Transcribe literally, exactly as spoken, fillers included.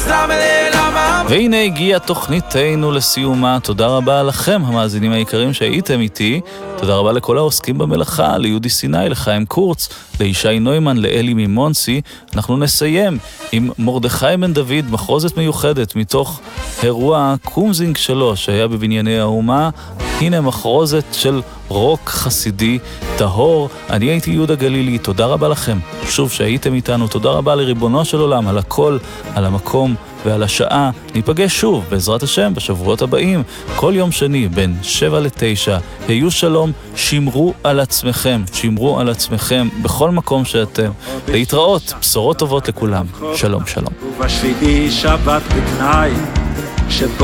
והנה הגיעה תוכניתנו לסיומה. תודה רבה לכם המאזינים היקרים שהייתם איתי. תודה רבה לכל העוסקים במלאכה, ליהודי סיני, לחיים קורץ, לישי נוימן, לאלי ממונסי. אנחנו נסיים עם מרדכי בן דוד, מחרוזת מיוחדת מתוך אירוע קומזינג שלוש שהיה בבנייני האומה. הנה מחרוזת של רוק חסידי טהור. אני הייתי יהודה גלילי, תודה רבה לכם שוב שהייתם איתנו. תודה רבה לריבונו של עולם על הכל, על המקום ועל השעה. ניפגש שוב בעזרת השם בשבועות הבאים, כל יום שני בין שבע לתשע. היו שלום, שמרו על עצמכם, שמרו על עצמכם בכל מקום שאתם. להתראות, בשורות טובות לכולם. שלום שלום. ובשבילי שבת בקנאי